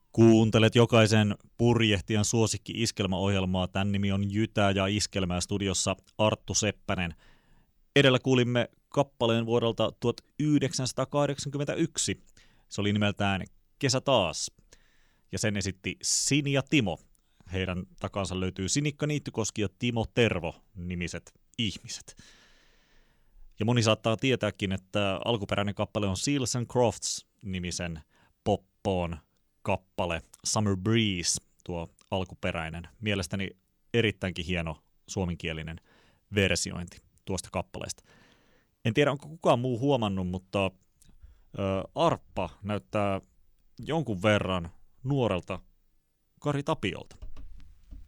Kuuntelet jokaisen purjehtijan suosikki-iskelmäohjelmaa. Tän nimi on Jytää ja iskelmää, studiossa Arttu Seppänen. Edellä kuulimme kappaleen vuodelta 1981. Se oli nimeltään Kesä taas. Ja sen esitti Sini ja Timo. Heidän takansa löytyy Sinikka Niittykoski ja Timo Tervo nimiset ihmiset. Ja moni saattaa tietääkin, että alkuperäinen kappale on Seals and Crofts nimisen poppoon kappale. Summer Breeze, tuo alkuperäinen. Mielestäni erittäinkin hieno suomenkielinen versiointi tuosta kappaleesta. En tiedä, onko kukaan muu huomannut, mutta Arppa näyttää jonkun verran nuorelta Kari Tapiolta.